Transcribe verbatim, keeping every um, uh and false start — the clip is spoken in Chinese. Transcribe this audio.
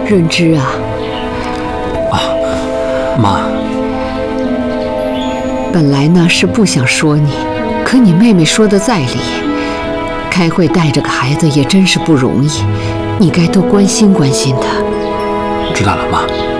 润之啊。 啊，妈。 本来呢是不想说你，可你妹妹说的在理。开会带着个孩子也真是不容易，你该多关心关心她。 知道了，妈。